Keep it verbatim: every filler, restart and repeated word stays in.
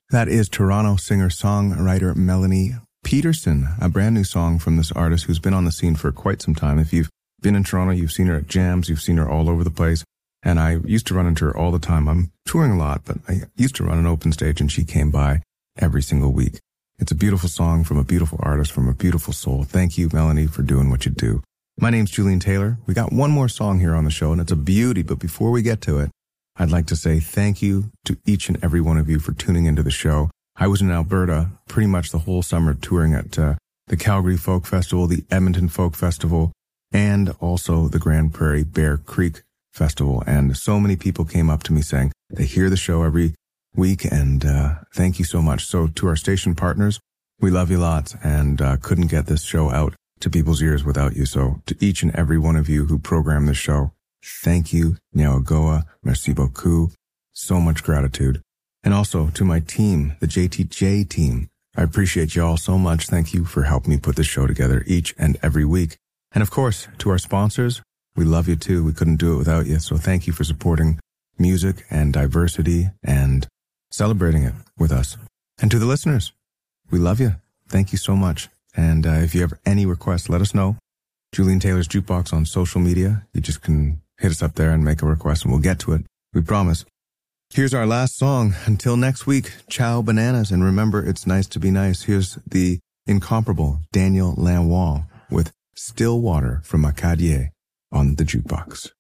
That is Toronto singer-songwriter Melanie Peterson, a brand new song from this artist who's been on the scene for quite some time. If you've been in Toronto, you've seen her at jams, you've seen her all over the place. And I used to run into her all the time. I'm touring a lot, but I used to run an open stage and she came by every single week. It's a beautiful song from a beautiful artist, from a beautiful soul. Thank you, Melanie, for doing what you do. My name's Julian Taylor. We got one more song here on the show, and it's a beauty. But before we get to it, I'd like to say thank you to each and every one of you for tuning into the show. I was in Alberta pretty much the whole summer touring at uh, the Calgary Folk Festival, the Edmonton Folk Festival, and also the Grand Prairie Bear Creek Festival. And so many people came up to me saying they hear the show every week, and uh, thank you so much. So to our station partners, we love you lots, and uh, couldn't get this show out to people's ears without you. So to each and every one of you who program this show, thank you. Nyawagoa, merci beaucoup. So much gratitude. And also to my team, the J T J team. I appreciate y'all so much. Thank you for helping me put this show together each and every week. And of course, to our sponsors, we love you too. We couldn't do it without you. So thank you for supporting music and diversity and celebrating it with us. And to the listeners, we love you. Thank you so much. And uh, if you have any requests, let us know. Julian Taylor's Jukebox on social media. You just can hit us up there and make a request and we'll get to it. We promise. Here's our last song. Until next week, ciao bananas. And remember, it's nice to be nice. Here's the incomparable Daniel Lanois with Still Water from Acadier on the Jukebox.